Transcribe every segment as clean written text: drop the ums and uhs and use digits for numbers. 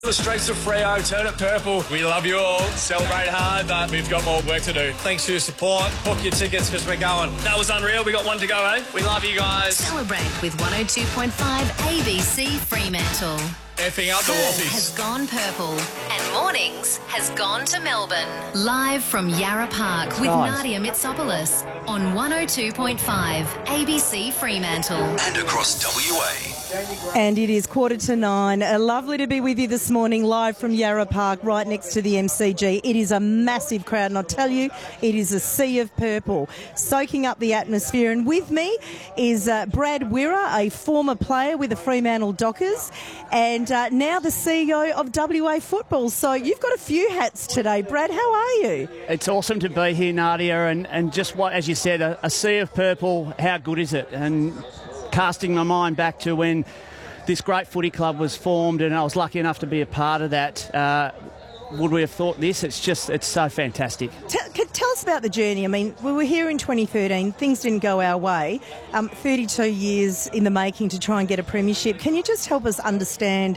The streets of Freo, turn it purple. We love you all. Celebrate hard, but we've got more work to do. Thanks for your support. Book your tickets because we're going. That was unreal. We got one to go, eh? We love you guys. Celebrate with 102.5 ABC Fremantle. Effing up the Perth Wolfies. has gone purple and Mornings has gone to Melbourne. Live from Yarra Park with Nadia Mitsopoulos on 102.5 ABC Fremantle. And across WA. And it is 8:45. Lovely to be with you this morning, live from Yarra Park, right next to the MCG. It is a massive crowd, and I'll tell you, it is a sea of purple, soaking up the atmosphere. And with me is Brad Wirra, a former player with the Fremantle Dockers, and now the CEO of WA Football. So you've got a few hats today. Brad, how are you? It's awesome to be here, Nadia, and just what, as you said, a sea of purple. How good is it? And casting my mind back to when this great footy club was formed, and I was lucky enough to be a part of that. Would we have thought this? It's so fantastic. Tell us about the journey. I mean, we were here in 2013. Things didn't go our way. 32 years in the making to try and get a premiership. Can you just help us understand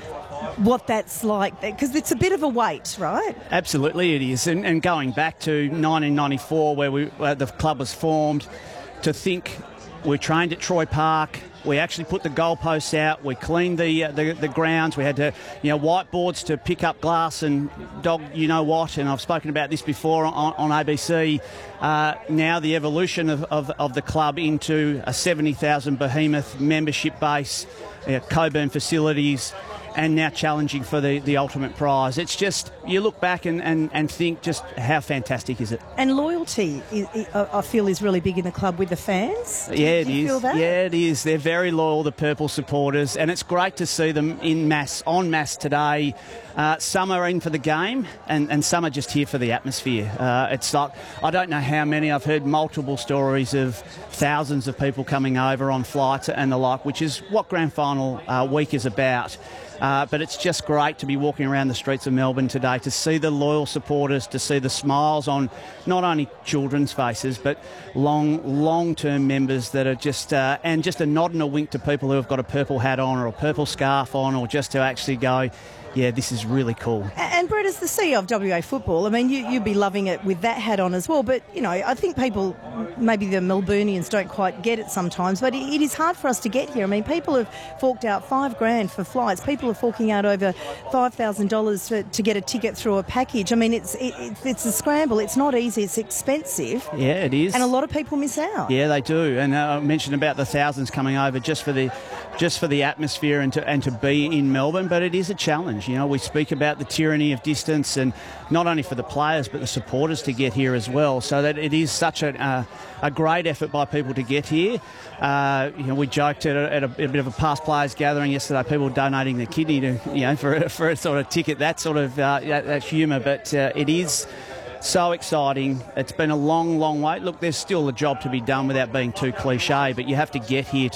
what that's like? Because it's a bit of a wait, right? Absolutely it is. And going back to 1994, where the club was formed, to think we trained at Troy Park. We actually put the goalposts out. We cleaned the grounds. We had to, whiteboards to pick up glass and dog you-know-what. And I've spoken about this before on ABC. Now the evolution of the club into a 70,000 behemoth membership base, Coburn facilities, and now challenging for the ultimate prize. It's just, you look back and think just how fantastic is it. And loyalty, I feel, is really big in the club with the fans. Yeah, it is. Do you feel that? Yeah, it is. They're very loyal, the Purple supporters, and it's great to see them en masse today. Some are in for the game, and some are just here for the atmosphere. It's like, I don't know how many. I've heard multiple stories of thousands of people coming over on flights and the like, which is what Grand Final week is about. But it's just great to be walking around the streets of Melbourne today, to see the loyal supporters, to see the smiles on not only children's faces, but long-term members that are just, and just a nod and a wink to people who have got a purple hat on or a purple scarf on, or just to actually go, yeah, this is really cool. And Brett, as the CEO of WA Football, I mean, you'd be loving it with that hat on as well. But, I think people, maybe the Melburnians don't quite get it sometimes, but it is hard for us to get here. I mean, people have forked out $5,000 for flights. People are forking out over $5,000 to get a ticket through a package. I mean, it's a scramble. It's not easy. It's expensive. Yeah, it is. And a lot of people miss out. Yeah, they do. And I mentioned about the thousands coming over just for the atmosphere and to be in Melbourne, but it is a challenge. We speak about the tyranny of distance, and not only for the players but the supporters to get here as well. So that it is such a great effort by people to get here. We joked at a bit of a past players gathering yesterday, people donating their kidney to for a sort of ticket. That sort of that humour, but it is so exciting. It's been a long wait. Look, there's still a job to be done without being too cliche, but you have to get here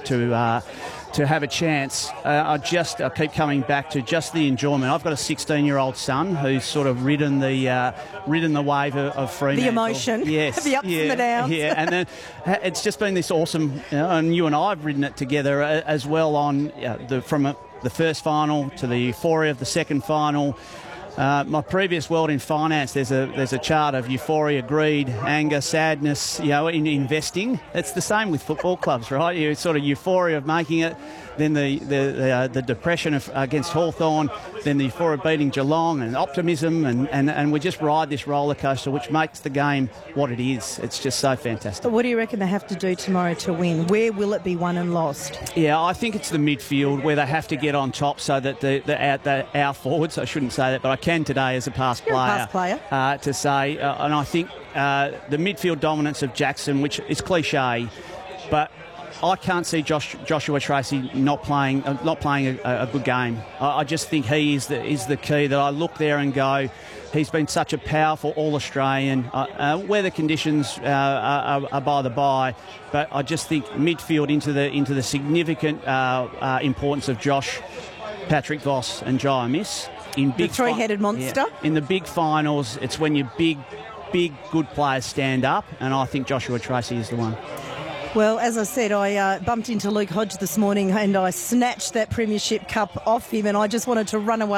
to have a chance. I keep coming back to just the enjoyment. I've got a 16-year-old son who's sort of ridden the wave of Fremantle. The emotion, yes, the ups and the downs. Yeah, and then it's just been this awesome, and you and I have ridden it together as well from the first final to the euphoria of the second final. My previous world in finance, there's a chart of euphoria, greed, anger, sadness, in investing. It's the same with football clubs, right? You sort of euphoria of making it, then the depression against Hawthorn, then the euphoria of beating Geelong, and optimism, and we just ride this roller coaster, which makes the game what it is. It's just so fantastic. But what do you reckon they have to do tomorrow to win? Where will it be won and lost? Yeah, I think it's the midfield where they have to get on top, so that our forwards, I shouldn't say that, but I can today as a past player, to say, and I think the midfield dominance of Jackson, which is cliche, but I can't see Joshua Tracy not playing a good game. I just think he is the key. That I look there and go, he's been such a powerful All-Australian. Weather conditions are by the by, but I just think midfield into the significant importance of Josh, Patrick Voss, and Jai Miss. The three-headed monster. Yeah. In the big finals, it's when your big, good players stand up, and I think Joshua Tracy is the one. Well, as I said, I bumped into Luke Hodge this morning and I snatched that Premiership Cup off him, and I just wanted to run away.